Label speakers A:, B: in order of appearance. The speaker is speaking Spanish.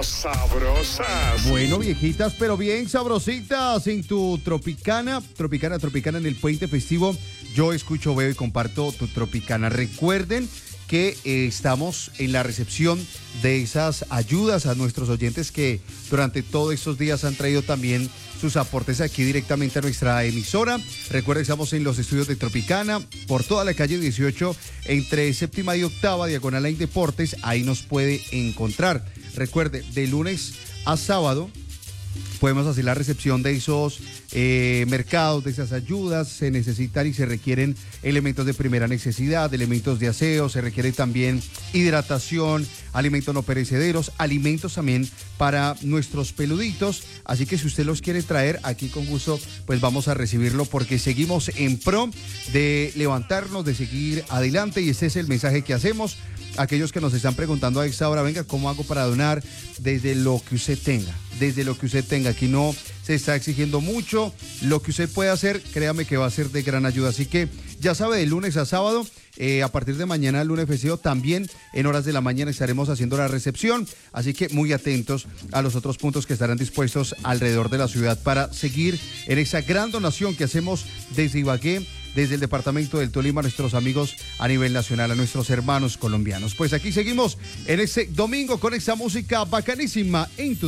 A: sabrosas.
B: Bueno, viejitas, pero bien sabrositas en tu Tropicana en el puente festivo. Yo escucho, veo y comparto tu Tropicana. Recuerden que estamos en la recepción de esas ayudas a nuestros oyentes que durante todos estos días han traído también sus aportes aquí directamente a nuestra emisora. Recuerden, estamos en los estudios de Tropicana, por toda la calle 18, entre séptima y octava, diagonal a Deportes, ahí nos puede encontrar. Recuerde, de lunes a sábado podemos hacer la recepción de esos mercados, de esas ayudas. Se necesitan y se requieren elementos de primera necesidad, elementos de aseo, se requiere también hidratación, alimentos no perecederos, alimentos también para nuestros peluditos. Así que si usted los quiere traer, aquí con gusto, pues vamos a recibirlo, porque seguimos en pro de levantarnos, de seguir adelante, y este es el mensaje que hacemos. Aquellos que nos están preguntando a esta hora, venga, ¿cómo hago para donar? Desde lo que usted tenga, aquí no se está exigiendo mucho. Lo que usted puede hacer, créame que va a ser de gran ayuda. Así que ya sabe, de lunes a sábado, a partir de mañana, el lunes festivo, también en horas de la mañana estaremos haciendo la recepción. Así que muy atentos a los otros puntos que estarán dispuestos alrededor de la ciudad para seguir en esa gran donación que hacemos desde Ibagué, desde el departamento del Tolima, a nuestros amigos a nivel nacional, a nuestros hermanos colombianos. Pues aquí seguimos en este domingo con esta música bacanísima en tu